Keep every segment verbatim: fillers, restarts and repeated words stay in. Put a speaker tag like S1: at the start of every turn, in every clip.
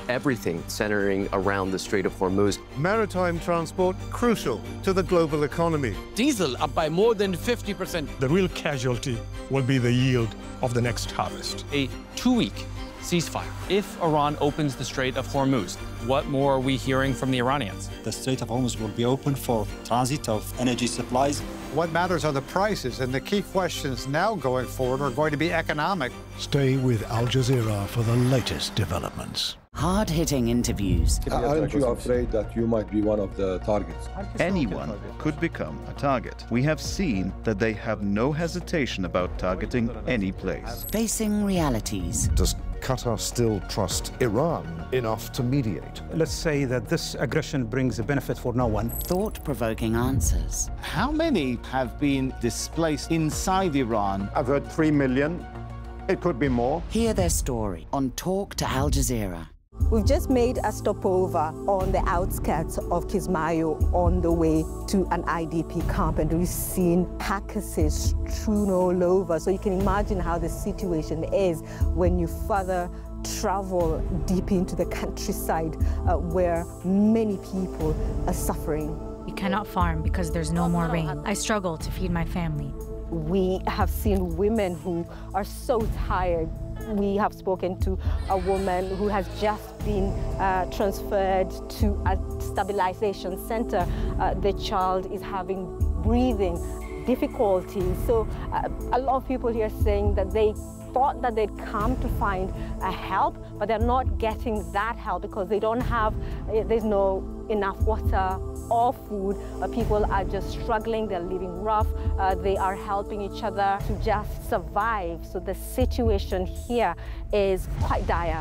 S1: everything centering around the Strait of Hormuz.
S2: Maritime transport crucial to the global economy.
S3: Diesel up by more than fifty percent.
S4: The real casualty will be the yield of the next harvest.
S5: A two-week ceasefire. If Iran opens the Strait of Hormuz, what more are we hearing from the Iranians?
S6: The Strait of Hormuz will be open for transit of energy supplies.
S7: What matters are the prices, and the key questions now going forward are going to be economic.
S8: Stay with Al Jazeera for the latest developments.
S9: Hard-hitting interviews.
S10: Aren't you afraid that you might be one of the targets?
S11: Anyone could become a target. We have seen that they have no hesitation about targeting any place.
S9: Facing realities.
S12: Does Qatar still trust Iran enough to mediate?
S13: Let's say that this aggression brings a benefit for no one.
S9: Thought-provoking answers.
S14: How many have been displaced inside Iran?
S15: I've heard three million. It could be more.
S9: Hear their story on Talk to Al Jazeera.
S16: We've just made a stopover on the outskirts of Kismayo on the way to an I D P camp, and we've seen carcasses strewn all over. So you can imagine how the situation is when you further travel deep into the countryside uh, where many people are suffering.
S17: We cannot farm because there's no more rain. I struggle to feed my family.
S16: We have seen women who are so tired. We have spoken to a woman who has just been uh, transferred to a stabilization center. Uh, the child is having breathing difficulties. So uh, a lot of people here saying that they thought that they'd come to find a help, but they're not getting that help because they don't have, there's no enough water or food. Uh, people are just struggling, they're living rough, uh, they are helping each other to just survive. So the situation here is quite dire.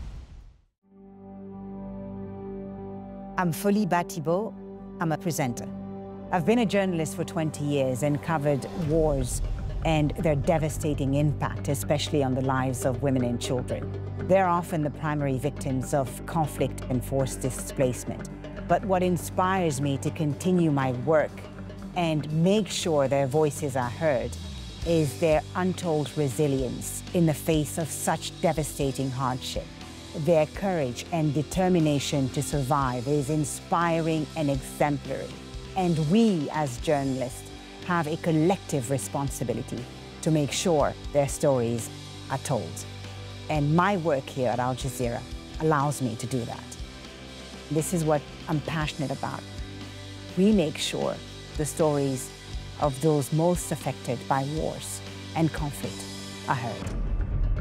S18: I'm Folie Batibo. I'm a presenter. I've been a journalist for twenty years and covered wars and their devastating impact, especially on the lives of women and children. They're often the primary victims of conflict and forced displacement. But what inspires me to continue my work and make sure their voices are heard is their untold resilience in the face of such devastating hardship. Their courage and determination to survive is inspiring and exemplary. And we, as journalists, have a collective responsibility to make sure their stories are told. And my work here at Al Jazeera allows me to do that. This is what I'm passionate about. We make sure the stories of those most affected by wars and conflict are heard.